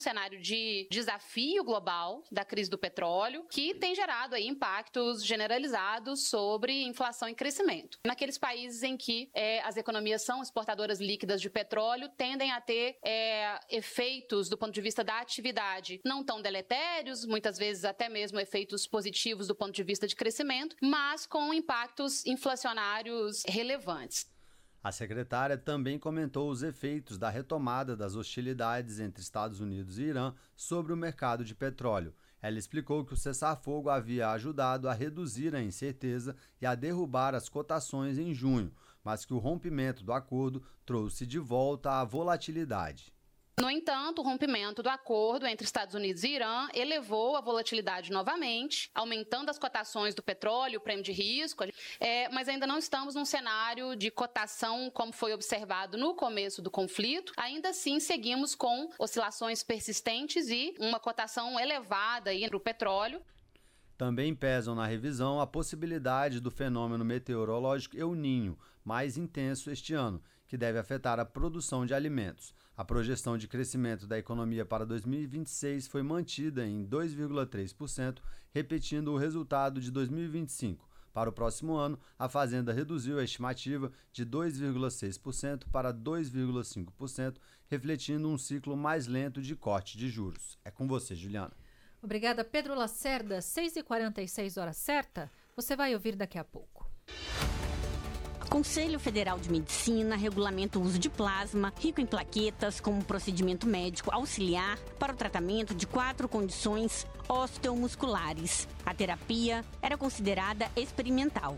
cenário de desafio global da crise do petróleo, que tem gerado aí impactos generalizados sobre inflação e crescimento. Naqueles países em que as economias são exportadoras líquidas de petróleo, tendem a ter efeitos do ponto de vista da atividade não tão deletérios, muitas vezes até mesmo efeitos positivos do ponto de vista de crescimento, mas com impactos inflacionários relevantes. A secretária também comentou os efeitos da retomada das hostilidades entre Estados Unidos e Irã sobre o mercado de petróleo. Ela explicou que o cessar-fogo havia ajudado a reduzir a incerteza e a derrubar as cotações em junho, mas que o rompimento do acordo trouxe de volta a volatilidade. No entanto, o rompimento do acordo entre Estados Unidos e Irã elevou a volatilidade novamente, aumentando as cotações do petróleo, o prêmio de risco, mas ainda não estamos num cenário de cotação como foi observado no começo do conflito. Ainda assim, seguimos com oscilações persistentes e uma cotação elevada para o petróleo. Também pesam na revisão a possibilidade do fenômeno meteorológico El Niño, mais intenso este ano, que deve afetar a produção de alimentos. A projeção de crescimento da economia para 2026 foi mantida em 2,3%, repetindo o resultado de 2025. Para o próximo ano, a Fazenda reduziu a estimativa de 2,6% para 2,5%, refletindo um ciclo mais lento de corte de juros. É com você, Juliana. Obrigada, Pedro Lacerda. 6h46, hora certa. Você vai ouvir daqui a pouco. Conselho Federal de Medicina regulamenta o uso de plasma, rico em plaquetas, como procedimento médico auxiliar para o tratamento de 4 condições osteomusculares. A terapia era considerada experimental.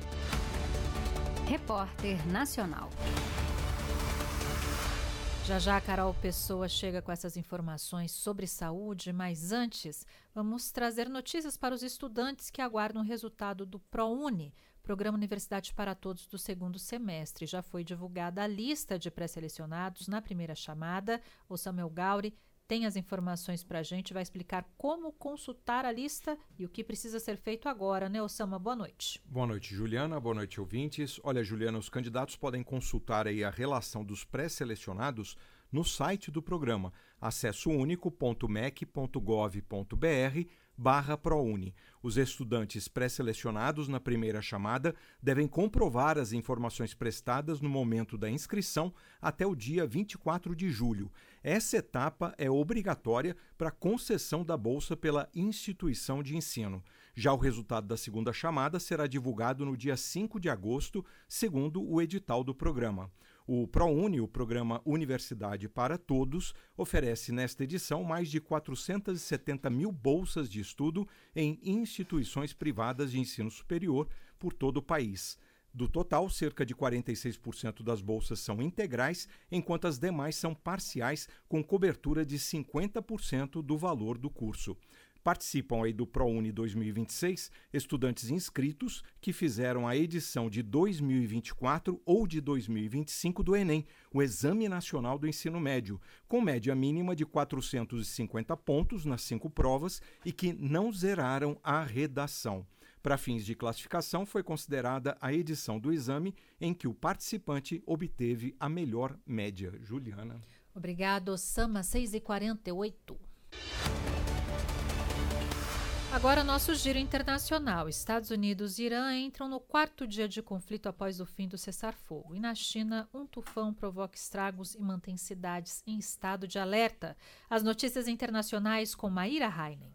Repórter Nacional. Já a Carol Pessoa chega com essas informações sobre saúde, mas antes vamos trazer notícias para os estudantes que aguardam o resultado do ProUni, Programa Universidade para Todos do segundo semestre. Já foi divulgada a lista de pré-selecionados na primeira chamada. O Samuel Gauri tem as informações para a gente, vai explicar como consultar a lista e o que precisa ser feito agora, né, Osama? Boa noite. Boa noite, Juliana. Boa noite, ouvintes. Olha, Juliana, os candidatos podem consultar aí a relação dos pré-selecionados no site do programa, acessounico.mec.gov.br/ProUni. Os estudantes pré-selecionados na primeira chamada devem comprovar as informações prestadas no momento da inscrição até o dia 24 de julho. Essa etapa é obrigatória para concessão da bolsa pela instituição de ensino. Já o resultado da segunda chamada será divulgado no dia 5 de agosto, segundo o edital do programa. O ProUni, o Programa Universidade para Todos, oferece nesta edição mais de 470 mil bolsas de estudo em instituições privadas de ensino superior por todo o país. Do total, cerca de 46% das bolsas são integrais, enquanto as demais são parciais, com cobertura de 50% do valor do curso. Participam aí do ProUni 2026 estudantes inscritos que fizeram a edição de 2024 ou de 2025 do Enem, o Exame Nacional do Ensino Médio, com média mínima de 450 pontos nas 5 provas e que não zeraram a redação. Para fins de classificação, foi considerada a edição do exame em que o participante obteve a melhor média. Juliana. Obrigado, Osama. 6h48. Agora, nosso giro internacional. Estados Unidos e Irã entram no 4º dia de conflito após o fim do cessar-fogo. E na China, um tufão provoca estragos e mantém cidades em estado de alerta. As notícias internacionais com Maíra Heinen.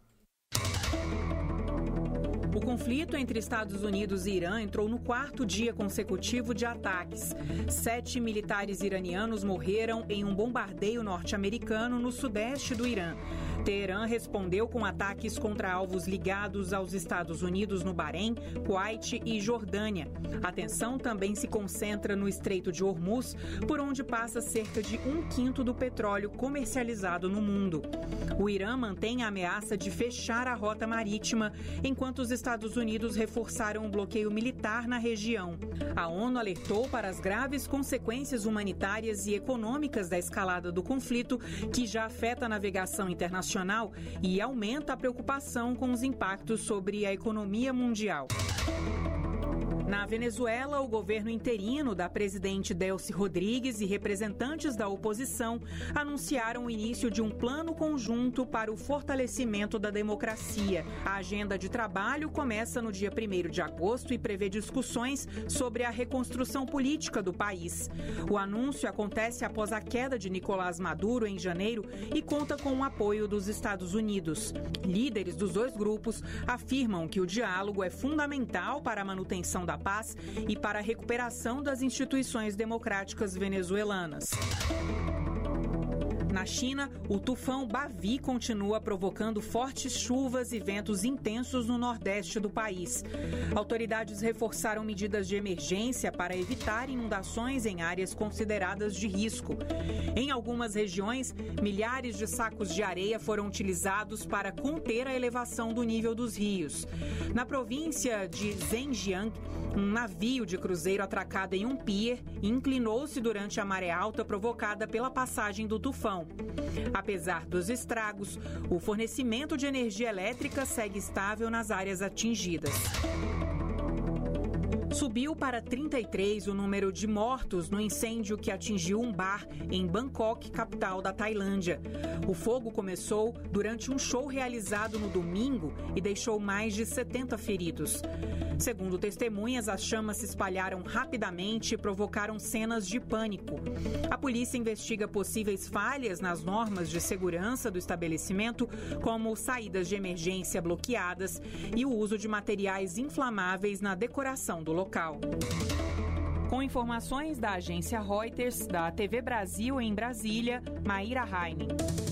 O conflito entre Estados Unidos e Irã entrou no 4º dia consecutivo de ataques. 7 militares iranianos morreram em um bombardeio norte-americano no sudeste do Irã. Teherã respondeu com ataques contra alvos ligados aos Estados Unidos no Bahrein, Kuwait e Jordânia. A tensão também se concentra no Estreito de Hormuz, por onde passa cerca de 1/5 do petróleo comercializado no mundo. O Irã mantém a ameaça de fechar a rota marítima, enquanto os Estados Unidos reforçaram o bloqueio militar na região. A ONU alertou para as graves consequências humanitárias e econômicas da escalada do conflito, que já afeta a navegação internacional e aumenta a preocupação com os impactos sobre a economia mundial. Na Venezuela, o governo interino da presidente Delcy Rodrigues e representantes da oposição anunciaram o início de um plano conjunto para o fortalecimento da democracia. A agenda de trabalho começa no dia 1º de agosto e prevê discussões sobre a reconstrução política do país. O anúncio acontece após a queda de Nicolás Maduro em janeiro e conta com o apoio dos Estados Unidos. Líderes dos dois grupos afirmam que o diálogo é fundamental para a manutenção da paz e para a recuperação das instituições democráticas venezuelanas. Na China, o tufão Bavi continua provocando fortes chuvas e ventos intensos no nordeste do país. Autoridades reforçaram medidas de emergência para evitar inundações em áreas consideradas de risco. Em algumas regiões, milhares de sacos de areia foram utilizados para conter a elevação do nível dos rios. Na província de Zhejiang, um navio de cruzeiro atracado em um pier inclinou-se durante a maré alta provocada pela passagem do tufão. Apesar dos estragos, o fornecimento de energia elétrica segue estável nas áreas atingidas. Subiu para 33 o número de mortos no incêndio que atingiu um bar em Bangkok, capital da Tailândia. O fogo começou durante um show realizado no domingo e deixou mais de 70 feridos. Segundo testemunhas, as chamas se espalharam rapidamente e provocaram cenas de pânico. A polícia investiga possíveis falhas nas normas de segurança do estabelecimento, como saídas de emergência bloqueadas e o uso de materiais inflamáveis na decoração do local. Com informações da agência Reuters, da TV Brasil em Brasília, Maíra Heine.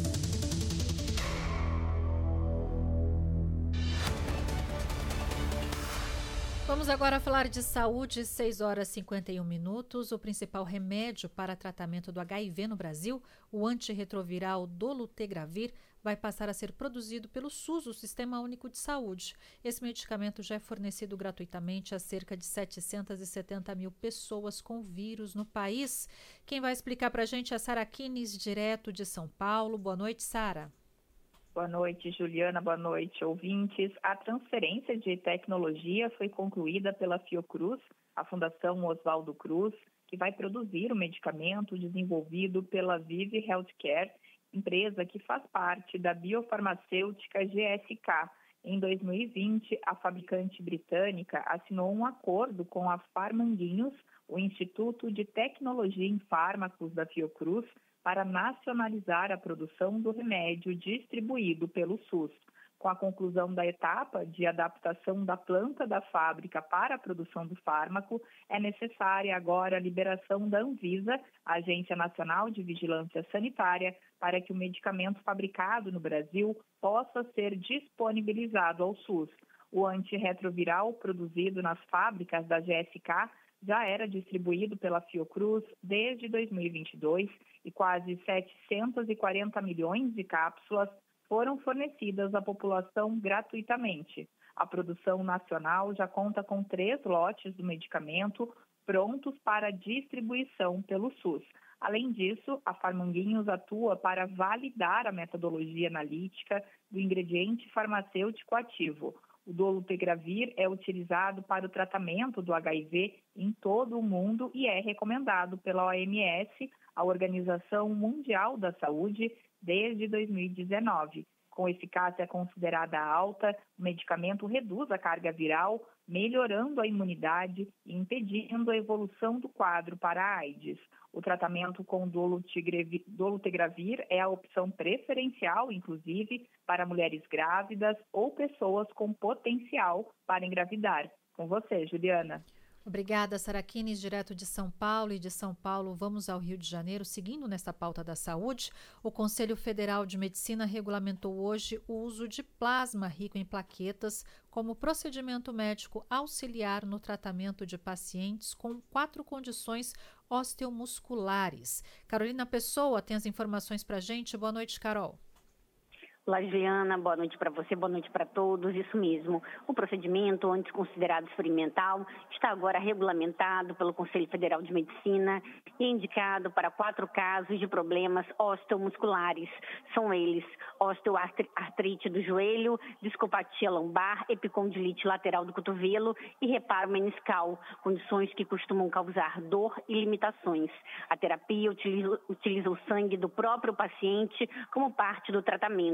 Vamos agora falar de saúde, 6 horas e 51 minutos. O principal remédio para tratamento do HIV no Brasil, o antirretroviral dolutegravir, vai passar a ser produzido pelo SUS, o Sistema Único de Saúde. Esse medicamento já é fornecido gratuitamente a cerca de 770 mil pessoas com vírus no país. Quem vai explicar para a gente é a Sara Kines, direto de São Paulo. Boa noite, Sara. Boa noite, Juliana. Boa noite, ouvintes. A transferência de tecnologia foi concluída pela Fiocruz, a Fundação Oswaldo Cruz, que vai produzir o medicamento desenvolvido pela Vive Healthcare, empresa que faz parte da biofarmacêutica GSK. Em 2020, a fabricante britânica assinou um acordo com a Pharmanguinhos, o Instituto de Tecnologia em Fármacos da Fiocruz, para nacionalizar a produção do remédio distribuído pelo SUS. Com a conclusão da etapa de adaptação da planta da fábrica para a produção do fármaco, é necessária agora a liberação da Anvisa, Agência Nacional de Vigilância Sanitária, para que o medicamento fabricado no Brasil possa ser disponibilizado ao SUS. O antirretroviral produzido nas fábricas da GSK já era distribuído pela Fiocruz desde 2022 e quase 740 milhões de cápsulas foram fornecidas à população gratuitamente. A produção nacional já conta com 3 lotes do medicamento prontos para distribuição pelo SUS. Além disso, a Pharmanguinhos atua para validar a metodologia analítica do ingrediente farmacêutico ativo. O dolutegravir é utilizado para o tratamento do HIV em todo o mundo e é recomendado pela OMS, a Organização Mundial da Saúde, desde 2019. Com eficácia considerada alta, o medicamento reduz a carga viral, melhorando a imunidade e impedindo a evolução do quadro para a AIDS. O tratamento com dolutegravir é a opção preferencial, inclusive, para mulheres grávidas ou pessoas com potencial para engravidar. Com você, Juliana. Obrigada, Sara Kines, direto de São Paulo. E de São Paulo, vamos ao Rio de Janeiro. Seguindo nesta pauta da saúde, o Conselho Federal de Medicina regulamentou hoje o uso de plasma rico em plaquetas como procedimento médico auxiliar no tratamento de pacientes com 4 condições osteomusculares. Carolina Pessoa tem as informações para a gente. Boa noite, Carol. Olá, Juliana, boa noite para você, boa noite para todos. Isso mesmo, o procedimento, antes considerado experimental, está agora regulamentado pelo Conselho Federal de Medicina e é indicado para 4 casos de problemas osteomusculares. São eles: osteoartrite do joelho, discopatia lombar, epicondilite lateral do cotovelo e reparo meniscal, condições que costumam causar dor e limitações. A terapia utiliza o sangue do próprio paciente como parte do tratamento.